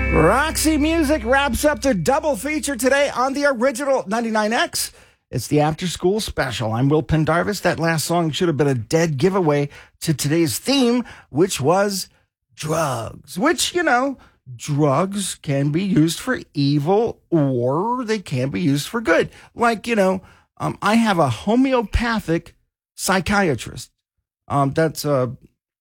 Roxy Music wraps up their double feature today on the original 99X. It's the After School Special. I'm Will Pendarvis. That last song should have been a dead giveaway to today's theme, which was drugs. Which, drugs can be used for evil or they can be used for good. Like, I have a homeopathic psychiatrist. That's a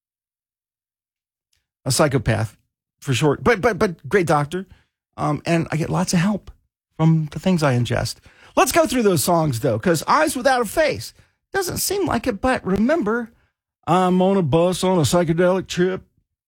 psychopath for short, but great doctor. And I get lots of help from the things I ingest. Let's go through those songs, though, because Eyes Without a Face doesn't seem like it, but remember, I'm on a bus on a psychedelic trip.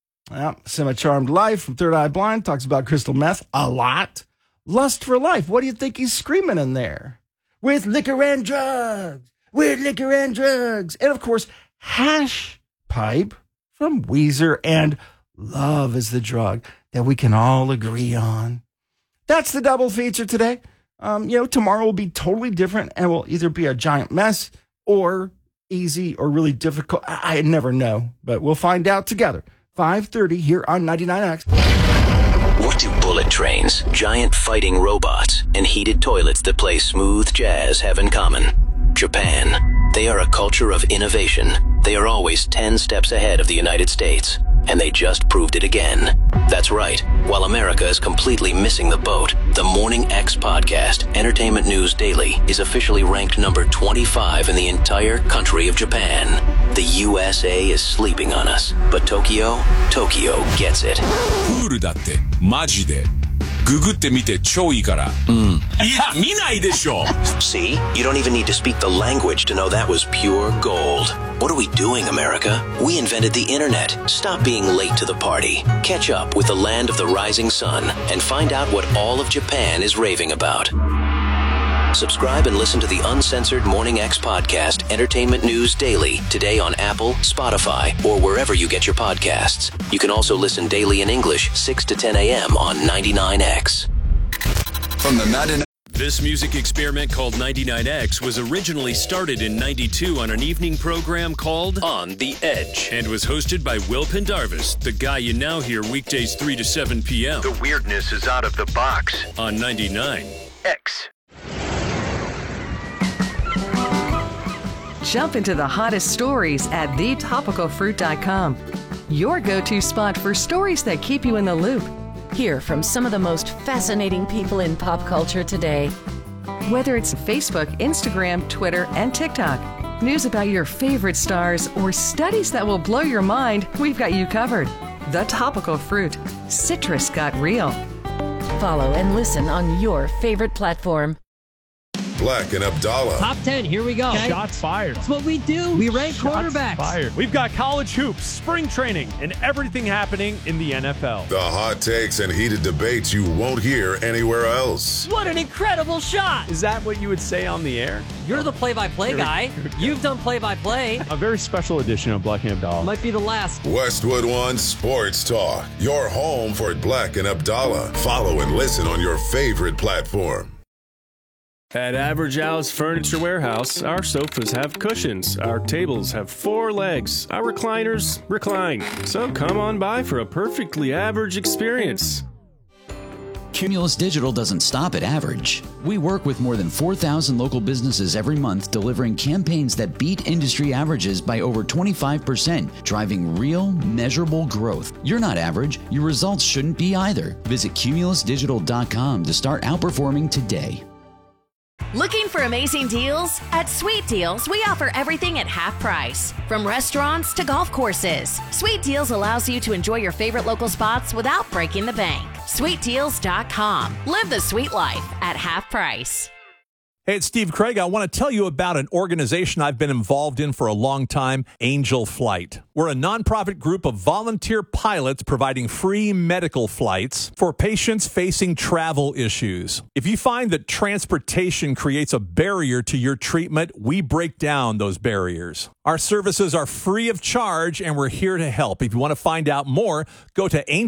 Semi-Charmed Life from Third Eye Blind talks about crystal meth a lot. Lust for Life, what do you think he's screaming in there? With liquor and drugs, with liquor and drugs. And, of course, Hash Pipe from Weezer and Love is the Drug that we can all agree on. That's the double feature today. Tomorrow will be totally different and will either be a giant mess or easy or really difficult. I never know, but we'll find out together. 5:30 here on 99X. What do bullet trains, giant fighting robots, and heated toilets that play smooth jazz have in common? Japan. They are a culture of innovation. They are always 10 steps ahead of the United States. And they just proved it again. That's right. While America is completely missing the boat, the Morning X podcast, Entertainment News Daily, is officially ranked number 25 in the entire country of Japan. The USA is sleeping on us, but Tokyo gets it. プールだってマジでググってみて超いいから。いや見ないでしょ。 See? You don't even need to speak the language to know that was pure gold. What are we doing, America? We invented the internet. Stop being late to the party. Catch up with the land of the rising sun and find out what all of Japan is raving about. Subscribe and listen to the uncensored Morning X podcast, Entertainment News Daily, today on Apple, Spotify, or wherever you get your podcasts. You can also listen daily in English, 6 to 10 a.m. on 99X. From the 99. This music experiment called 99X was originally started in 92 on an evening program called On the Edge and was hosted by Will Pendarvis, the guy you now hear weekdays 3 to 7 p.m. The weirdness is out of the box. On 99X. Jump into the hottest stories at thetopicalfruit.com. Your go-to spot for stories that keep you in the loop. Hear from some of the most fascinating people in pop culture today. Whether it's Facebook, Instagram, Twitter, and TikTok, news about your favorite stars, or studies that will blow your mind, we've got you covered. The Topical Fruit. Citrus got real. Follow and listen on your favorite platform. Black and Abdallah. Top 10, here we go. Okay. Shots fired. That's what we do. We rank quarterbacks. Fired. We've got college hoops, spring training, and everything happening in the NFL. The hot takes and heated debates you won't hear anywhere else. What an incredible shot. Is that what you would say on the air? You're the play-by-play guy. You've done play-by-play. A very special edition of Black and Abdallah. Might be the last. Westwood One Sports Talk. Your home for Black and Abdallah. Follow and listen on your favorite platform. At Average Al's Furniture Warehouse, our sofas have cushions, our tables have 4 legs, our recliners recline. So come on by for a perfectly average experience. Cumulus Digital doesn't stop at average. We work with more than 4,000 local businesses every month, delivering campaigns that beat industry averages by over 25%, driving real, measurable growth. You're not average. Your results shouldn't be either. Visit cumulusdigital.com to start outperforming today. Looking for amazing deals? At Sweet Deals, we offer everything at half price. From restaurants to golf courses, Sweet Deals allows you to enjoy your favorite local spots without breaking the bank. SweetDeals.com. Live the sweet life at half price. Hey, it's Steve Craig. I want to tell you about an organization I've been involved in for a long time, Angel Flight. We're a nonprofit group of volunteer pilots providing free medical flights for patients facing travel issues. If you find that transportation creates a barrier to your treatment, we break down those barriers. Our services are free of charge, and we're here to help. If you want to find out more, go to Angel